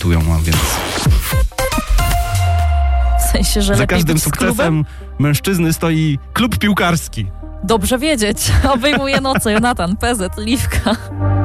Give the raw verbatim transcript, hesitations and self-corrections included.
debatują, a więc... W sensie, że Za lepiej każdym być z sukcesem klubem? mężczyzny stoi klub piłkarski. Dobrze wiedzieć. Obejmuje noce. Jonatan, P Z, Liwka.